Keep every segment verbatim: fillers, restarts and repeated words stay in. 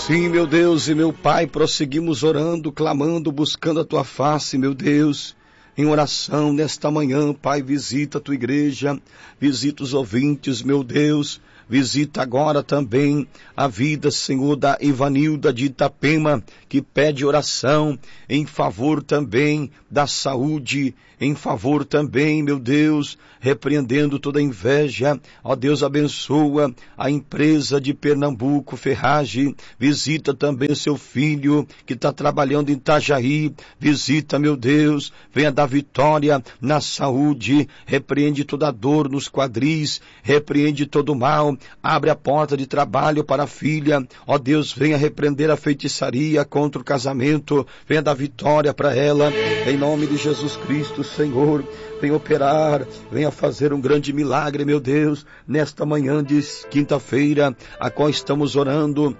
Sim, meu Deus e meu Pai, prosseguimos orando, clamando, buscando a Tua face, meu Deus, em oração nesta manhã. Pai, visita a Tua igreja, visita os ouvintes, meu Deus, visita agora também a vida, Senhor, da Ivanilda de Itapema, que pede oração em favor também da saúde, em favor também, meu Deus, repreendendo toda inveja. Ó Deus, abençoa a empresa de Pernambuco, Ferragem, visita também o seu filho que está trabalhando em Itajaí, visita, meu Deus, venha dar vitória na saúde, repreende toda dor nos quadris, repreende todo mal, abre a porta de trabalho para a filha. Ó Deus, venha repreender a feitiçaria contra o casamento, venha dar vitória para ela, em nome de Jesus Cristo, Senhor. Venha operar, venha fazer um grande milagre, meu Deus, nesta manhã de quinta-feira, a qual estamos orando.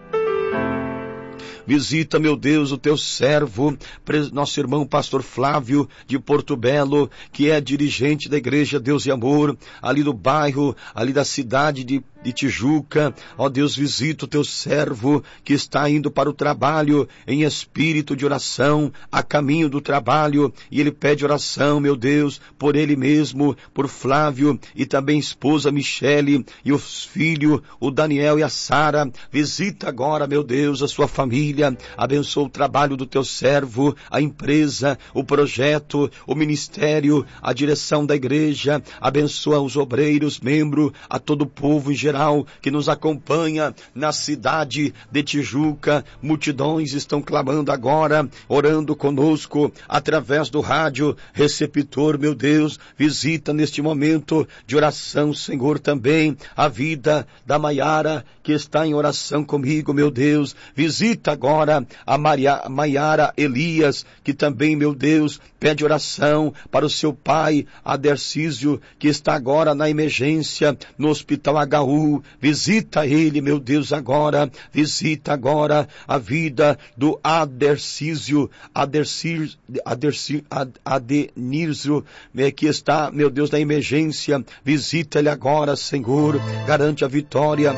Visita, meu Deus, o teu servo, nosso irmão pastor Flávio de Porto Belo, que é dirigente da igreja Deus e Amor, ali do bairro, ali da cidade de de Tijuca. Ó Deus, visita o teu servo que está indo para o trabalho em espírito de oração, a caminho do trabalho, e ele pede oração, meu Deus, por ele mesmo, por Flávio e também esposa Michele e os filhos, o Daniel e a Sara. Visita agora, meu Deus, a sua família, abençoa o trabalho do teu servo, a empresa, o projeto, o ministério, a direção da igreja, abençoa os obreiros, membros, a todo o povo em geral que nos acompanha na cidade de Tijuca. Multidões estão clamando agora, orando conosco através do rádio receptor, meu Deus. Visita neste momento de oração, Senhor, também a vida da Maiara, que está em oração comigo, meu Deus. Visita agora a Maiara Elias, que também, meu Deus, pede oração para o seu pai, Adercísio, que está agora na emergência no Hospital H U. Visita ele, meu Deus, agora. Visita agora a vida do Adercísio, Adercísio, Adercísio, Adenísio, que está, meu Deus, na emergência. Visita ele agora, Senhor. Garante a vitória.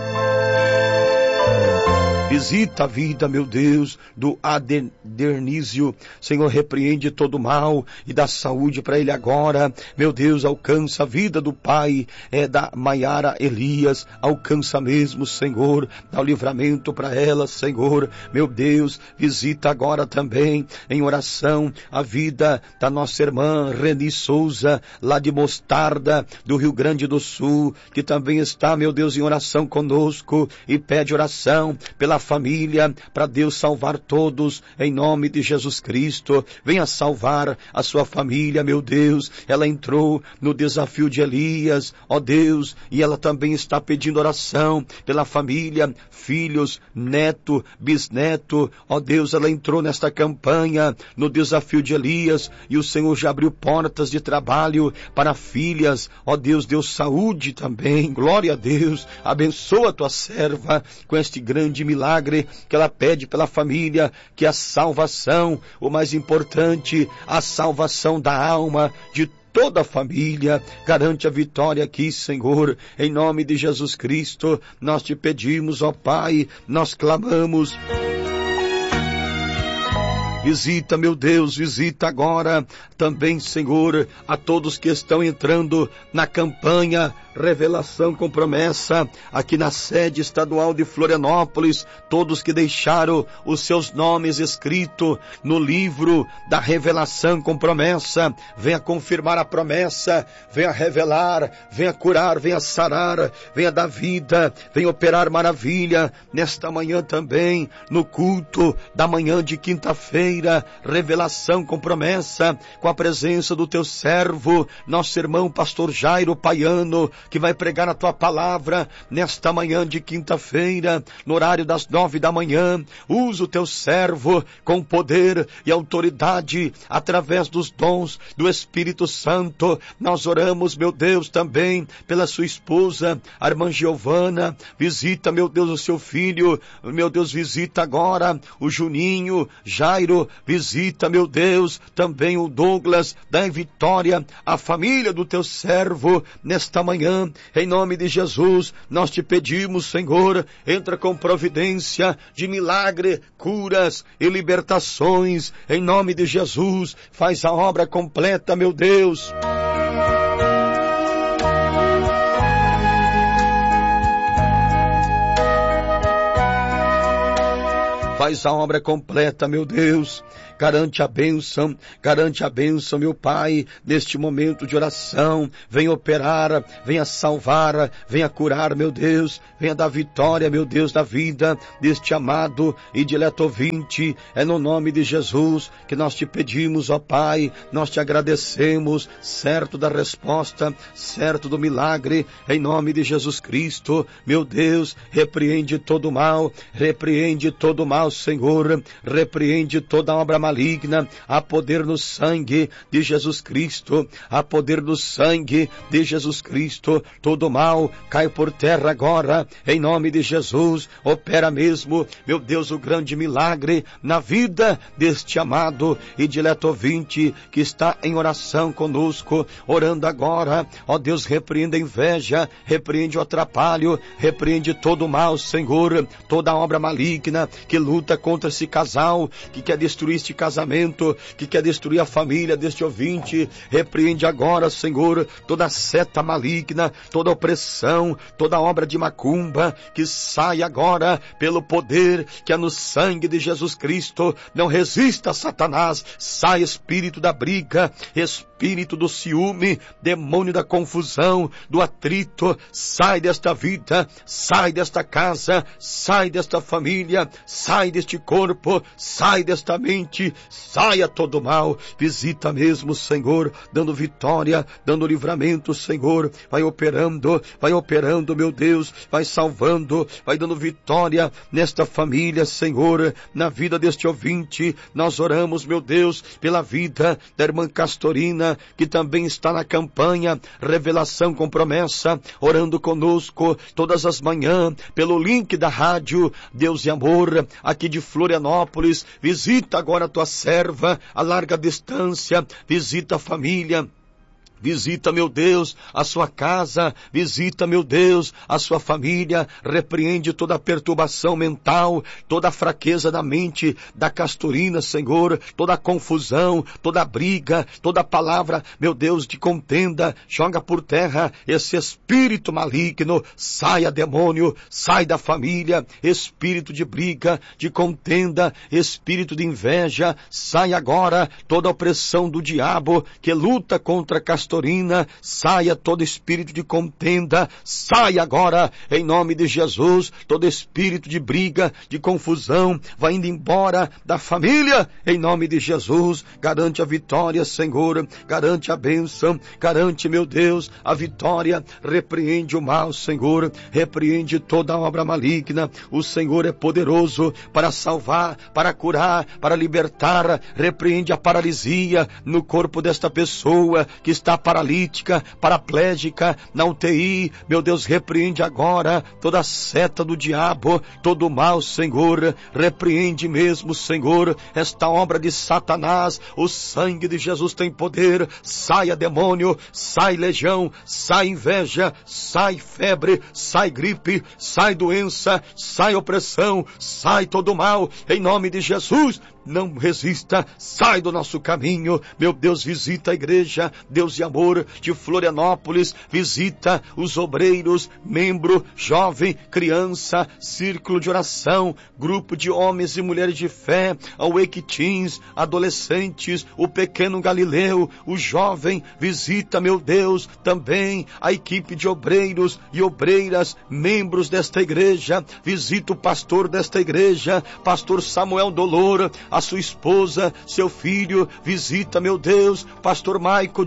Visita a vida, meu Deus, do Adenísio. Senhor, repreende todo mal e dá saúde para ele agora. Meu Deus, alcança a vida do pai, é da Maiara Elias. Alcança mesmo, Senhor. Dá o livramento para ela, Senhor. Meu Deus, visita agora também em oração a vida da nossa irmã Reni Souza, lá de Mostarda, do Rio Grande do Sul, que também está, meu Deus, em oração conosco e pede oração pela família, para Deus salvar todos, em nome de Jesus Cristo. Venha salvar a sua família, meu Deus. Ela entrou no desafio de Elias, ó Deus, e ela também está pedindo oração pela família, filhos, neto, bisneto, ó Deus. Ela entrou nesta campanha, no desafio de Elias, e o Senhor já abriu portas de trabalho para filhas, ó Deus. Deu saúde também, glória a Deus. Abençoa a tua serva com este grande milagre que ela pede pela família, que a salvação, o mais importante, a salvação da alma de toda a família. Garante a vitória aqui, Senhor, em nome de Jesus Cristo. Nós te pedimos, ó Pai, nós clamamos. Visita, meu Deus, visita agora também, Senhor, a todos que estão entrando na campanha Revelação com Promessa, aqui na sede estadual de Florianópolis, todos que deixaram os seus nomes escritos no livro da Revelação com Promessa. Venha confirmar a promessa, venha revelar, venha curar, venha sarar, venha dar vida, venha operar maravilha nesta manhã também, no culto da manhã de quinta-feira. Revelação com Promessa, com a presença do teu servo, nosso irmão pastor Jairo Paiano, que vai pregar a tua palavra nesta manhã de quinta-feira, no horário das nove da manhã. Usa o teu servo com poder e autoridade, através dos dons do Espírito Santo. Nós oramos, meu Deus, também pela sua esposa, a irmã Giovana. Visita, meu Deus, o seu filho, meu Deus, visita agora o Juninho, Jairo. Visita, meu Deus, também o Douglas, Douglas, dai vitória à família do teu servo nesta manhã, em nome de Jesus. Nós te pedimos, Senhor, entra com providência de milagre, curas e libertações, em nome de Jesus. Faz a obra completa, meu Deus. Faz a obra completa, meu Deus. Garante a bênção, garante a bênção, meu Pai, neste momento de oração. Venha operar, venha salvar, venha curar, meu Deus. Venha dar vitória, meu Deus, da vida deste amado e dileto ouvinte. É no nome de Jesus que nós te pedimos, ó Pai. Nós te agradecemos, certo da resposta, certo do milagre, em nome de Jesus Cristo. Meu Deus, repreende todo o mal, repreende todo o mal, Senhor. Repreende toda a obra maligna. Há poder no sangue de Jesus Cristo, há poder no sangue de Jesus Cristo. Todo mal cai por terra agora, em nome de Jesus. Opera mesmo, meu Deus, o grande milagre na vida deste amado e dileto ouvinte que está em oração conosco, orando agora. Ó Deus, repreende a inveja, repreende o atrapalho, repreende todo o mal, Senhor, toda a obra maligna que luta contra esse casal, que quer destruir este casamento, que quer destruir a família deste ouvinte. Repreende agora, Senhor, toda seta maligna, toda opressão, toda obra de macumba, que sai agora pelo poder que é no sangue de Jesus Cristo. Não resista, Satanás. Sai, espírito da briga, espírito do ciúme, demônio da confusão, do atrito. Sai desta vida, sai desta casa, sai desta família, sai deste corpo, sai desta mente. Saia todo mal, visita mesmo, Senhor, dando vitória, dando livramento, Senhor. Vai operando, vai operando, meu Deus, vai salvando, vai dando vitória nesta família, Senhor, na vida deste ouvinte. Nós oramos, meu Deus, pela vida da irmã Castorina, que também está na campanha Revelação com Promessa, orando conosco todas as manhãs, pelo link da rádio Deus e Amor, aqui de Florianópolis. Visita agora a tua serva a larga distância, visita a família. Visita, meu Deus, a sua casa, visita, meu Deus, a sua família, repreende toda a perturbação mental, toda a fraqueza da mente da Castorina, Senhor, toda a confusão, toda a briga, toda a palavra, meu Deus, de contenda. Joga por terra esse espírito maligno. Saia, demônio, sai da família, espírito de briga, de contenda, espírito de inveja. Sai agora toda a opressão do diabo que luta contra a Castorina. Saia todo espírito de contenda, saia agora, em nome de Jesus, todo espírito de briga, de confusão, vai indo embora da família, em nome de Jesus. Garante a vitória, Senhor, garante a bênção, garante, meu Deus, a vitória. Repreende o mal, Senhor, repreende toda a obra maligna. O Senhor é poderoso para salvar, para curar, para libertar. Repreende a paralisia no corpo desta pessoa que está paralítica, paraplégica, na U T I. Meu Deus, repreende agora toda a seta do diabo, todo o mal, Senhor. Repreende mesmo, Senhor, esta obra de Satanás. O sangue de Jesus tem poder. Saia, demônio, sai legião, sai inveja, sai febre, sai gripe, sai doença, sai opressão, sai todo o mal, em nome de Jesus. Não resista, sai do nosso caminho. Meu Deus, visita a igreja Deus e Amor de Florianópolis, visita os obreiros, membro, jovem, criança, círculo de oração, grupo de homens e mulheres de fé, a Wake Teens, adolescentes, o pequeno Galileu, o jovem. Visita, meu Deus, também a equipe de obreiros e obreiras, membros desta igreja. Visita o pastor desta igreja, pastor Samuel Dolor, a sua esposa, seu filho. Visita, meu Deus, pastor Maico de Oliveira,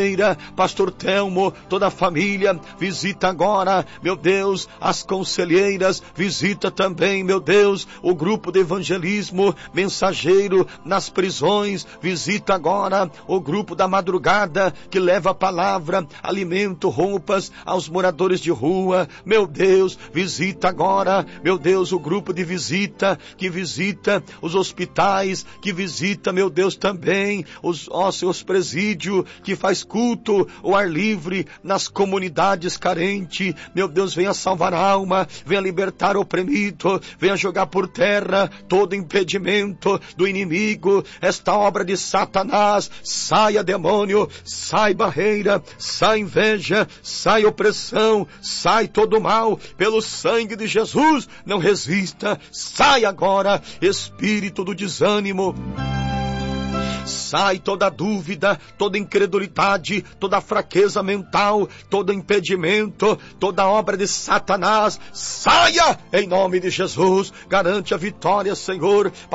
Oliveira, pastor Telmo, toda a família, visita agora, meu Deus, as conselheiras, visita também, meu Deus, o grupo de evangelismo, mensageiro nas prisões, visita agora o grupo da madrugada, que leva a palavra, alimento, roupas aos moradores de rua, meu Deus, visita agora, meu Deus, o grupo de visita, que visita os hospitais, que visita, meu Deus, também os, ó, seus presídios, que faz culto, o ar livre, nas comunidades carentes, meu Deus, venha salvar a alma, venha libertar o oprimido, venha jogar por terra todo impedimento do inimigo, esta obra de Satanás, saia demônio, sai barreira, sai inveja, sai opressão, sai todo mal, pelo sangue de Jesus, não resista, sai agora, espírito do desânimo, sai toda dúvida, toda incredulidade, toda fraqueza mental, todo impedimento, toda obra de Satanás, saia em nome de Jesus, garante a vitória, Senhor,